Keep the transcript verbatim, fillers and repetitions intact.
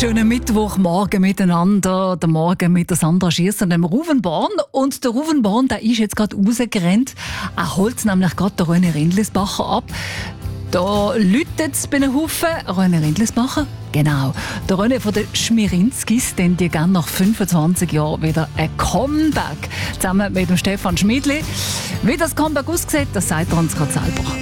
Schönen Mittwochmorgen miteinander. Der Morgen mit der Sandra Schiers und dem Ruven Born. Und der Ruven Born, der ist jetzt gerade rausgerannt. Er holt nämlich gerade den René Rindlisbacher ab. Da läutet es bei den Haufen. René Rindlisbacher? Genau. Der René von den Schmirinskis, denn die gehen nach fünfundzwanzig Jahren wieder ein Comeback. Zusammen mit dem Stefan Schmidli. Wie das Comeback aussieht, das sagt er uns gerade selber.